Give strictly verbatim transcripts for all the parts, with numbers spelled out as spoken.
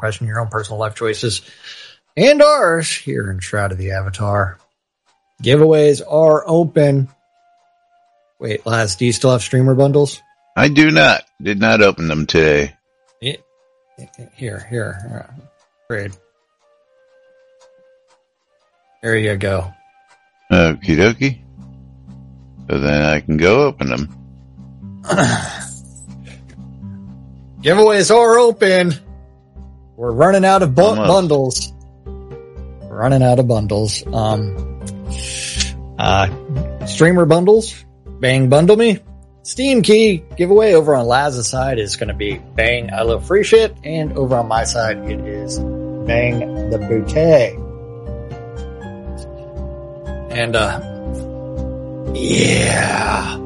question your own personal life choices and ours here in Shroud of the Avatar. Giveaways are open. Wait, Laz, do you still have streamer bundles? I do not. Did not open them today. Yeah. Here, here. Trade. There you go. Okie dokie. So then I can go open them. Giveaways are open. We're running out of bu- bundles. We're running out of bundles. Um, uh, streamer bundles. Bang Bundle Me. Steam Key giveaway over on Laz's side is going to be Bang I Love Free Shit. And over on my side, it is Bang the Bouquet. And, uh, yeah.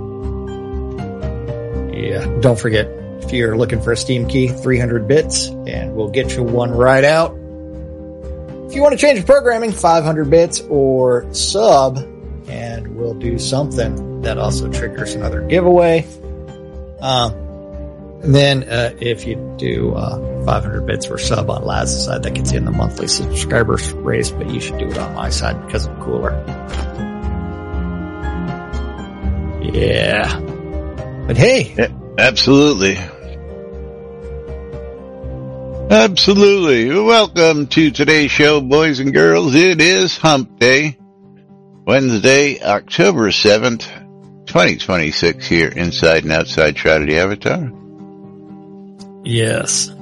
Yeah. Don't forget, if you're looking for a Steam Key, three hundred bits, and we'll get you one right out. If you want to change the programming, five hundred bits or sub, and we'll do something that also triggers another giveaway. Um, and then, uh, if you do, uh, five hundred bits or sub on Laz's side, that gets you in the monthly subscribers race, but you should do it on my side because I'm cooler. Yeah. But hey. Yeah, absolutely. Absolutely. Welcome to today's show, boys and girls. It is Hump Day. Wednesday, October seventh, twenty twenty-six here inside and outside Shroud of the Avatar. Yes.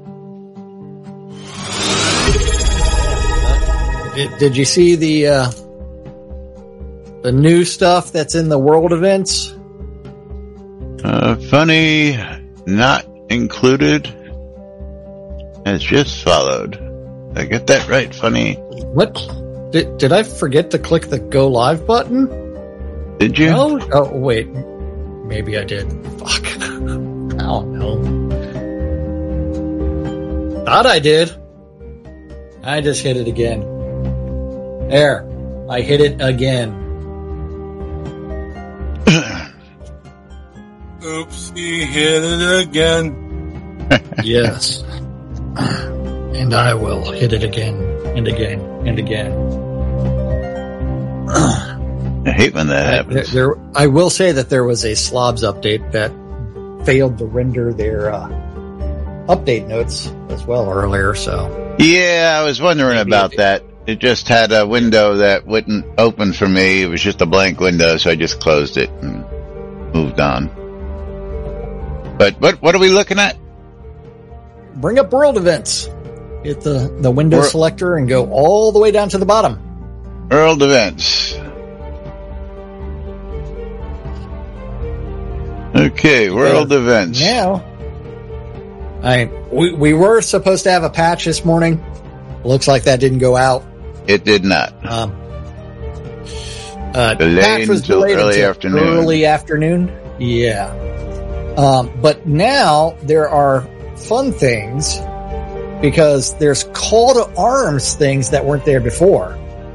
Did, did you see the, uh, the new stuff that's in the world events? Uh, funny, not included, has just followed. Did I get that right, funny? What? Did, did I forget to click the go live button? Did you? No? Oh, wait. Maybe I did. Fuck. I don't know. Thought I did. I just hit it again. There. I hit it again. Oops, he hit it again. Yes. And I will hit it again and again and again. I hate when that happens. There, there, I will say that there was a Slobs update that failed to render their uh, update notes as well earlier, so. Yeah, I was wondering Maybe about it, that. It just had a window that wouldn't open for me. It was just a blank window, so I just closed it and moved on. But what what are we looking at? Bring up world events. Hit the, the window World. selector and go all the way down to the bottom. World events. Okay, world uh, events. Now, I we we were supposed to have a patch this morning. Looks like that didn't go out. It did not. Um, uh, delayed patch was until delayed early until afternoon. Early afternoon. Yeah. Um, but now there are fun things because there's call to arms things that weren't there before.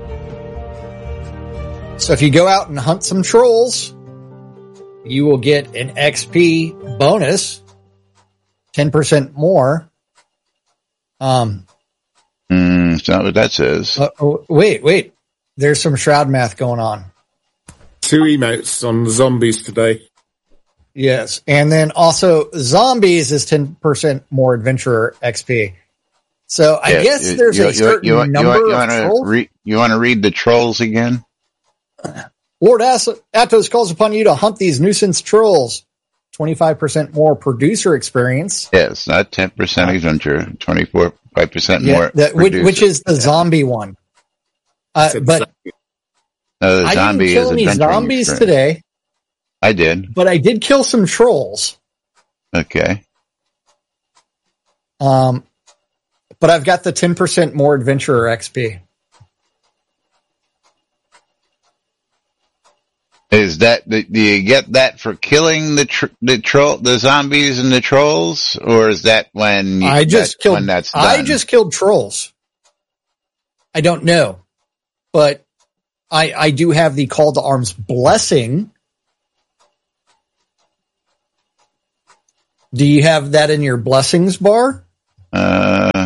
So if you go out and hunt some trolls, you will get an X P bonus, ten percent more. Um, mm, it's not what that says. Uh, oh, wait, wait. There's some Shroud math going on. Two emotes on zombies today. Yes. And then also zombies is ten percent more adventurer X P. So I yeah, guess there's you, a certain you, you, number you, you of trolls. Re- you want to read the trolls again? Lord Atos calls upon you to hunt these nuisance trolls. twenty-five percent more producer experience. Yes, not ten percent adventure, twenty-four, five percent yeah, more. That, which, which is the zombie one. Uh, but no, the I zombie didn't kill any zombies experience. today. I did. But I did kill some trolls. Okay. Um, but I've got the ten percent more adventurer X P. Is that, do you get that for killing the tr- the troll, the zombies and the trolls, or is that when you, I just that, killed? When that's done? I just killed trolls. I don't know, but I I do have the call to arms blessing. Do you have that in your blessings bar? Uh,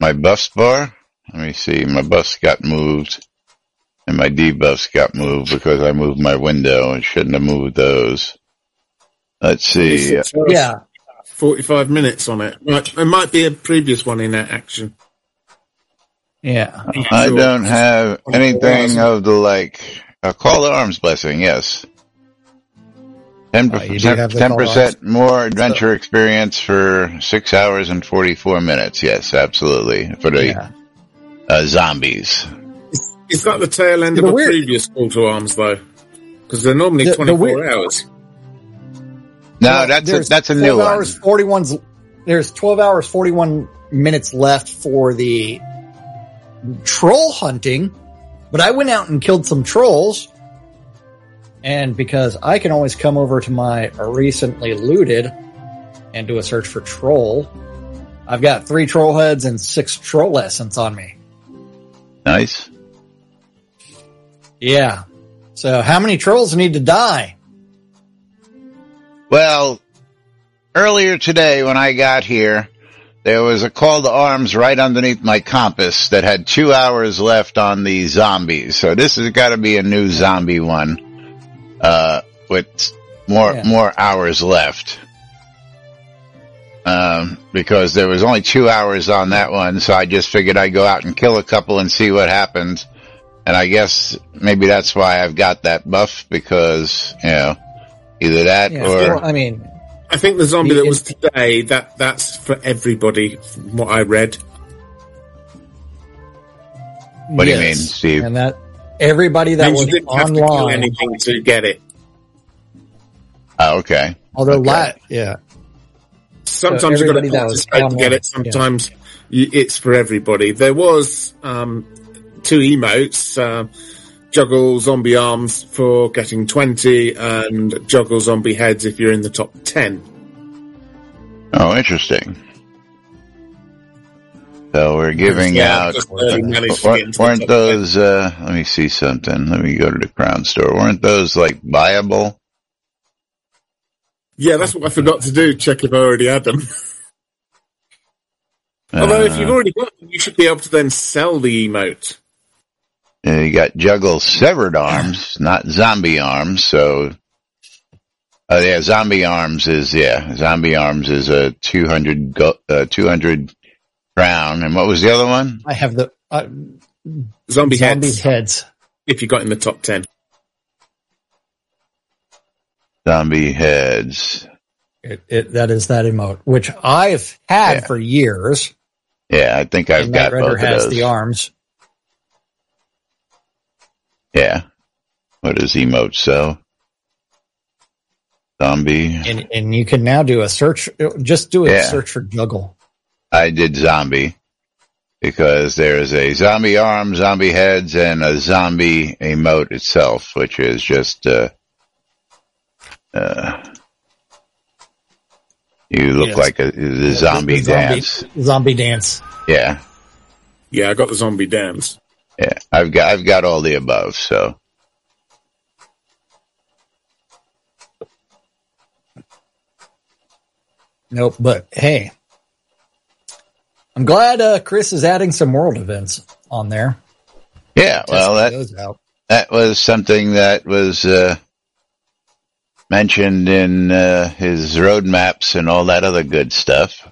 my buffs bar. Let me see. My buffs got moved, and my debuffs got moved because I moved my window and shouldn't have moved those. Let's see. Yeah. forty-five minutes on it. Right. There might be a previous one in that action. Yeah. I don't have anything of the like, a call to arms blessing, yes. ten percent, ten percent more adventure experience for six hours and forty-four minutes. Yes, absolutely. For the Yeah. uh, zombies. Is that the tail end The of a weird- previous call to arms, though? Because they're normally The- the twenty-four weird- hours. No, Well, that's a, there's that's a twelve new one. hours, forty-one. There's twelve hours, forty-one minutes left for the troll hunting, but I went out and killed some trolls, and because I can always come over to my recently looted and do a search for troll, I've got three troll heads and six troll essence on me. Nice. Yeah. So how many trolls need to die? Well, earlier today when I got here, there was a call to arms right underneath my compass that had two hours left on the zombies. So this has got to be a new zombie one, uh, with more, Yeah. more hours left. Um, because there was only two hours on that one. So I just figured I'd go out and kill a couple and see what happens. And I guess maybe that's why I've got that buff, because, you know, either that Yeah, or... well, I mean, I think the zombie The- that was today, that that's for everybody, from what I read. What do you mean, yes. Steve? And that everybody that Means was you didn't have to kill online, anything to get it. Oh, okay. although Okay. la- yeah, Sometimes So you've got everybody to that was participate to get it. online, yeah. Sometimes you, it's for everybody. There was um, two emotes, uh, juggle zombie arms for getting twenty and juggle zombie heads if you're in the top ten. Oh, interesting. So we're giving Yeah, out, just barely managed to get into the weren't top those, uh, let me see something. Let me go to the Crown Store. Weren't those like buyable? Yeah, that's what I forgot to do, check if I already had them. Although if you've Uh, already got them, you should be able to then sell the emote. yeah, you got juggle severed arms, not zombie arms. So, oh yeah, zombie arms is, yeah, zombie arms is a two hundred, go, uh, two hundred crown. And what was the other one? I have the uh, Zombie, zombie heads, heads. if you got in the top ten. Zombie heads. It, it, that is that emote, which I've had Yeah. for years. Yeah, I think I've and got Night both Rider of has those. the arms. Yeah. What does emote sell? Zombie. And, and you can now do a search, just do a Yeah. search for juggle. I did zombie because there is a zombie arm, zombie heads, and a zombie emote itself, which is just, uh, uh, you look Yes. like a, the zombie The zombie- dance. Zombie dance. Yeah. Yeah, I got the zombie dance. Yeah. I've got, I've got all the above. So Nope, but hey, I'm glad uh, Chris is adding some world events on there. yeah, well, that, Testing those out. that was something that was, uh, mentioned in, uh, his roadmaps and all that other good stuff.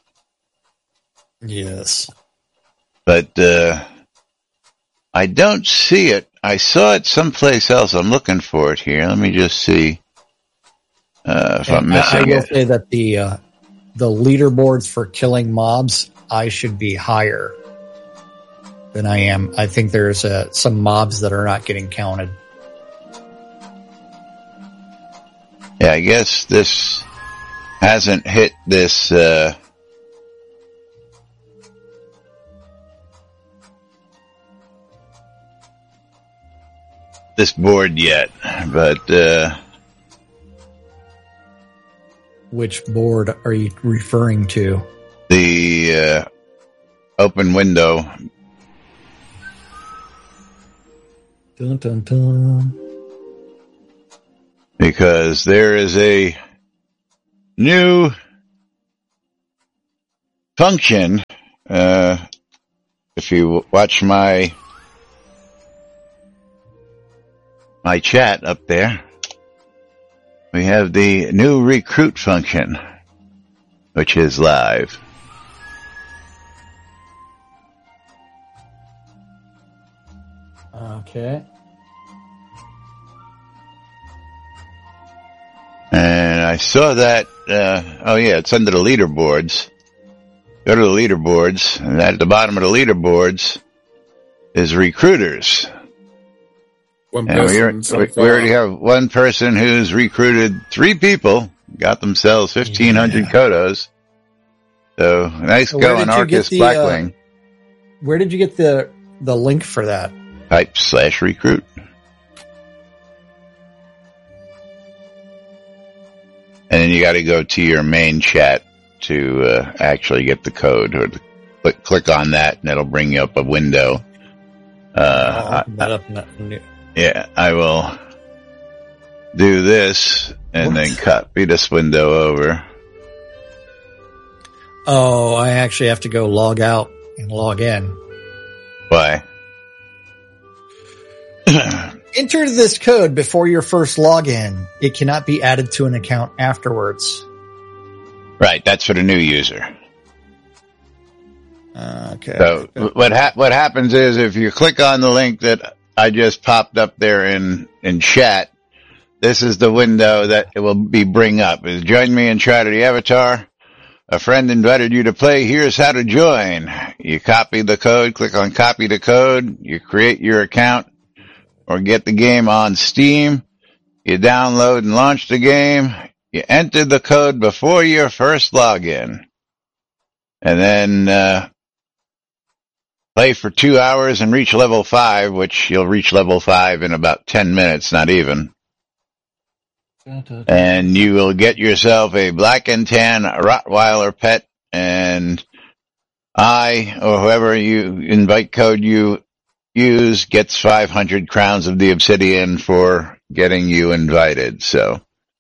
Yes. But uh I don't see it. I saw it someplace else. I'm looking for it here. Let me just see uh, if I'm And I, I missing will it. say that the uh, the leaderboards for killing mobs, I should be higher than I am. I think there's uh, some mobs that are not getting counted. Yeah, I guess this hasn't hit this. Uh, this board yet, but uh, Which board are you referring to? the uh, open window. Dun, dun, dun. Because there is a new function uh, if you watch my my chat up there, we have the new recruit function, which is live. Okay. And I saw that, uh, oh yeah, it's under the leaderboards. Go to the leaderboards, and at the bottom of the leaderboards is recruiters. One And we, person. are, so we, we far. already have one person who's recruited three people, got themselves fifteen hundred Yeah. Kodos. So nice So where going, did you get Arcus the, Blackwing. uh, Where did you get the the link for that? Type slash recruit. And then you got to go to your main chat to uh, actually get the code, or to click, click on that, and it'll bring you up a window. Uh, I'll open that up in that new- Yeah, I will do this and then copy this window over. Oh, I actually have to go log out and log in. Why? Enter this code before your first login. It cannot be added to an account afterwards. Right, that's for the new user. Uh, okay. So what ha- what happens is if you click on the link that I just popped up there in, in chat, this is the window that it will be bring up. Is join me in chat of the avatar. A friend invited you to play. Here's how to join. You copy the code, click on copy the code. You create your account or get the game on Steam. You download and launch the game. You enter the code before your first login. And then, uh, play for two hours and reach level five, which you'll reach level five in about ten minutes, not even. And you will get yourself a black and tan Rottweiler pet, and I, or whoever you invite code you use, gets five hundred crowns of the obsidian for getting you invited, so.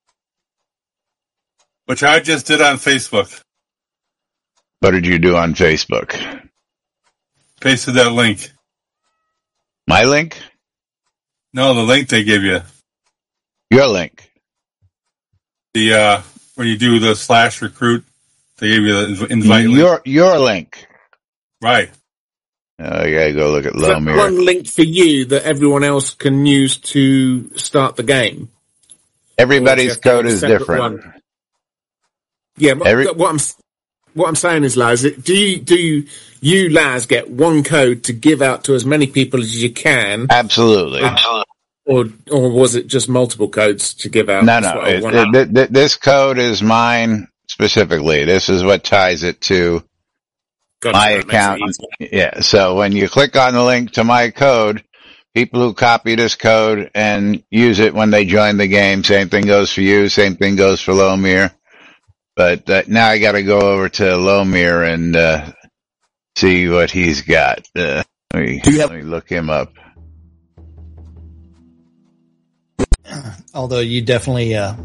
Which I just did on Facebook. What did you do on Facebook? Pasted that link. My link? No, the link they give you. Your link. The, uh, when you do the slash recruit, they give you the inv- invite link. Your, your link. Right. Oh, I gotta go look at Is that Lomir. one link for you that everyone else can use to start the game? Everybody's code is Separate different. one? Yeah, but Every- what I'm what I'm saying is, Laz, do you do you, you Laz get one code to give out to as many people as you can, Absolutely. or or was it just multiple codes to give out? No, That's no. what I It, wonder. th- th- this code is mine specifically. This is what ties it to Gotcha, my that makes it account. easier. Yeah. So when you click on the link to my code, people who copy this code and use it when they join the game, same thing goes for you. Same thing goes for Lomir. But uh, now I got to go over to Lomir and uh, see what he's got. Uh, let, me, Do you have- let me look him up. Although you definitely, uh,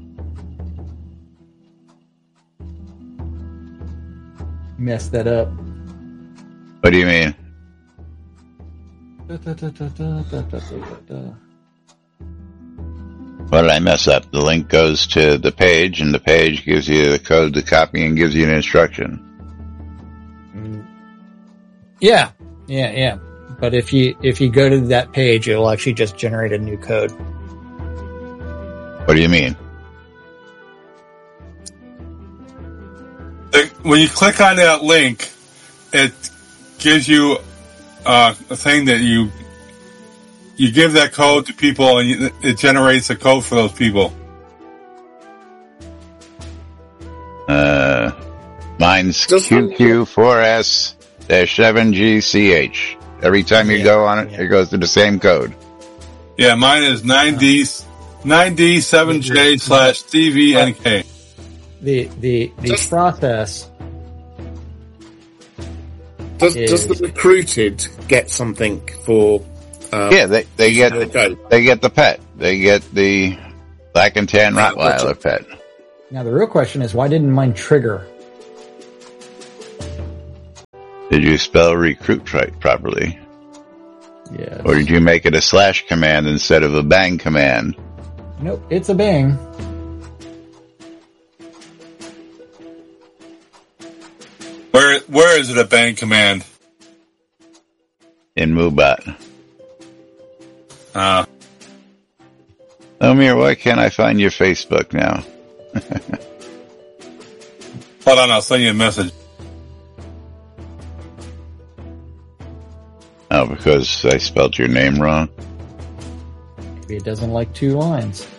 messed that up. What do you mean? What did I mess up? The link goes to the page, and the page gives you the code to copy and gives you an instruction. Yeah, yeah, yeah. But if you if you go to that page, it'll actually just generate a new code. What do you mean? The- When you click on that link, it gives you uh, a thing that you you give that code to people, and you, it generates a code for those people. Uh, mine's Just- Q Q four S seven G C H. Every time you Yeah, go on it, yeah. it goes to the same code. Yeah, mine is nine D nine D seven J slash C V N K. The the the Just- process. Does, is- does the recruited get something for? Uh, Yeah, they they get the code? they get the pet. They get the black and tan Yeah, Rottweiler gotcha. pet. Now the real question is, why didn't mine trigger? Did you spell recruit right properly? Yes. Or did you make it a slash command instead of a bang command? Nope, it's a bang. Where where is it a bang command? In MooBot. Uh, Omir, why can't I find your Facebook now? hold on, I'll send you a message. Oh, because I spelled your name wrong? Maybe it doesn't like two lines.